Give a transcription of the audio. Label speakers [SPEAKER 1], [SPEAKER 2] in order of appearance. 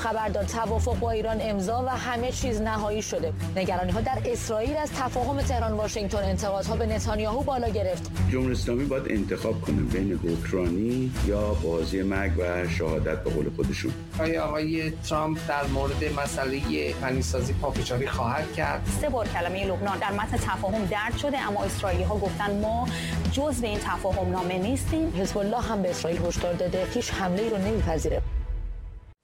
[SPEAKER 1] خبر داد توافق با ایران امضا و همه چیز نهایی شده. نگرانی‌ها در اسرائیل از تفاهم تهران واشنگتن، انتقادها به نتانیاهو بالا گرفت.
[SPEAKER 2] جمهوری اسلامی باید انتخاب کنه بین حکمرانی یا بازی مرگ و شهادت به قول خودشون.
[SPEAKER 3] آقای ترامپ در مورد مسئله غنیسازی پافشاری خواهد کرد.
[SPEAKER 4] 3 بار کلمه لبنان در متن تفاهم درج شده، اما اسرائیلی‌ها گفتن ما جزء این تفاهم نامه نیستیم.
[SPEAKER 1] حزب الله هم به اسرائیل هشدار داده هیچ حمله‌ای رو نمی‌پذیره.